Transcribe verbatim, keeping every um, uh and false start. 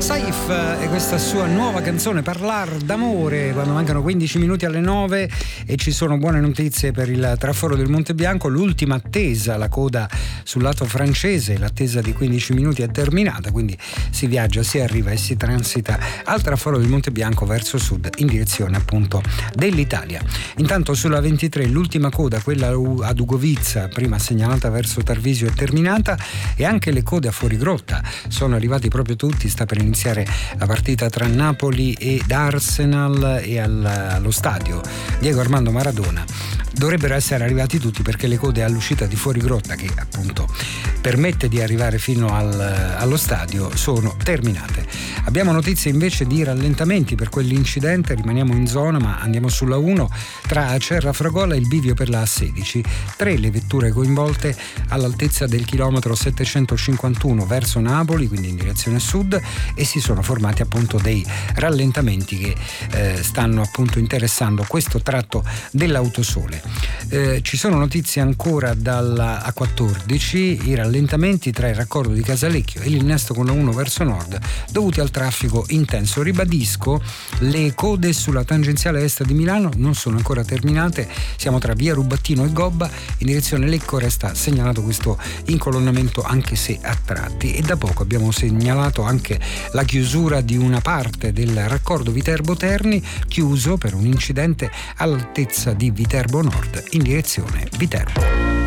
Saif e questa sua nuova canzone Parlar d'amore, quando mancano quindici minuti alle nove e ci sono buone notizie per il traforo del Monte Bianco. L'ultima attesa, la coda sul lato francese, l'attesa di quindici minuti è terminata, quindi si viaggia, si arriva e si transita al traforo del Monte Bianco verso sud in direzione appunto dell'Italia. Intanto sulla ventitré l'ultima coda, quella ad Ugovizza, prima segnalata verso Tarvisio, è terminata, e anche le code a Fuorigrotta sono arrivati proprio tutti. Sta per iniziare la partita tra Napoli ed Arsenal e al, allo stadio Diego Armando Maradona. Dovrebbero essere arrivati tutti, perché le code all'uscita di Fuorigrotta, che appunto permette di arrivare fino al, allo stadio, sono terminate. Abbiamo notizie invece di rallentamenti per quell'incidente, rimaniamo in zona ma andiamo sulla uno, tra Acerra Fragola e il bivio per la A sedici. Tre le vetture coinvolte all'altezza del chilometro settecentocinquantuno verso Napoli, quindi in direzione sud, e si sono formati appunto dei rallentamenti che eh, stanno appunto interessando questo tratto dell'Autosole. Eh, ci sono notizie ancora dalla A quattordici, i rallentamenti tra il raccordo di Casalecchio e l'innesto con la uno verso nord dovuti al traffico intenso. Ribadisco, le code sulla tangenziale est di Milano non sono ancora terminate, siamo tra via Rubattino e Gobba, in direzione Lecco resta segnalato questo incolonnamento anche se a tratti, e da poco abbiamo segnalato anche la chiusura di una parte del raccordo Viterbo Terni, chiuso per un incidente all'altezza di Viterbo Nord in direzione Viterbo.